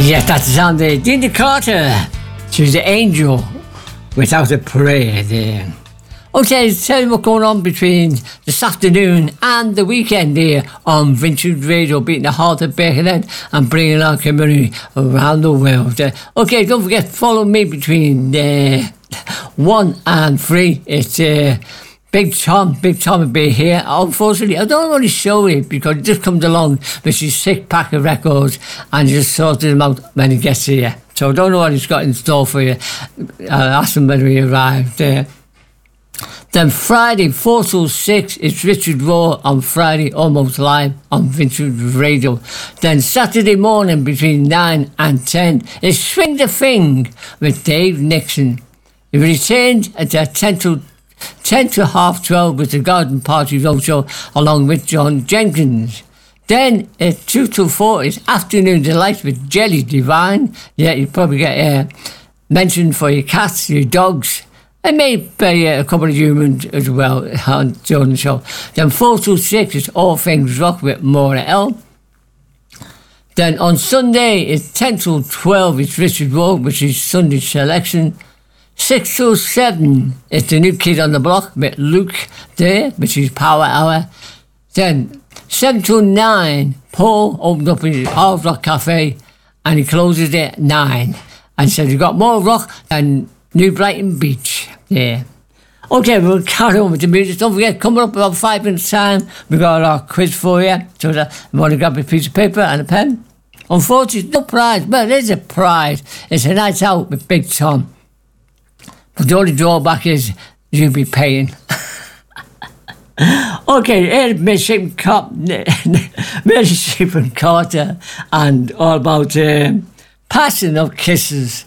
Yes, that's the sound of Dina Carter. She's the angel without a prayer there. Okay, tell you what's going on between this afternoon and the weekend here on Vintage Radio, beating the heart of Birkenhead and bringing our community around the world. Okay, don't forget, follow me between 1 and 3. It's Big Tom will be here. Unfortunately, I don't want to show it because it just comes along with his 6-pack of records and he just sorted them out when he gets here. So I don't know what he's got in store for you. I'll ask him when he arrives there. Then Friday, 4 till 6, it's Richard Raw on Friday, almost live on Vintage Radio. Then Saturday morning between 9 and 10, it's Swing the Thing with Dave Nixon. He returned at 10 to half 12 with the Garden Party Roadshow along with John Jenkins. Then at 2 till 4 is Afternoon Delight with Jelly Divine. Yeah, you probably get mentioned for your cats, your dogs, and maybe a couple of humans as well during the show. Then 4 till 6 is All Things Rock with Maura L. Then on Sunday it's 10 till 12 it's Richard Rowe, which is Sunday selection. 6 till 7 it's the New Kid on the Block with Luke there, which is Power Hour. Then 7 till 9 Paul opened up his Hard Rock Cafe and he closes it at 9 and said he got more rock than New Brighton Beach. Yeah. Okay, we'll carry on with the music. Don't forget, coming up about 5 minutes time, we got our quiz for you. So that you want to grab a piece of paper and a pen. Unfortunately, no prize. Well, there's a prize. It's a night out with Big Tom. But the only drawback is you'll be paying. Okay, here's Mississippi Carter and all about passing of kisses.